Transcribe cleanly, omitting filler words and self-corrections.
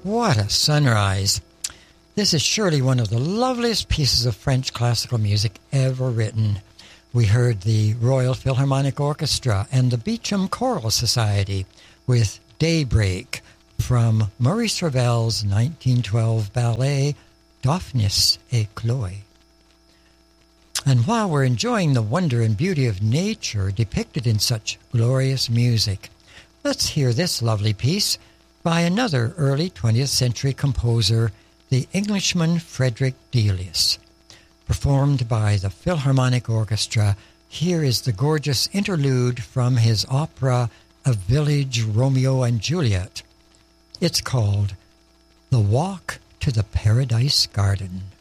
What a sunrise. This is surely one of the loveliest pieces of French classical music ever written. We heard the Royal Philharmonic Orchestra and the Beecham Choral Society with Daybreak from Maurice Ravel's 1912 ballet Daphnis et Chloe. And while we're enjoying the wonder and beauty of nature depicted in such glorious music, let's hear this lovely piece by another early 20th century composer, the Englishman Frederick Delius. Performed by the Philharmonic Orchestra, here is the gorgeous interlude from his opera A Village Romeo and Juliet. It's called The Walk to the Paradise Garden.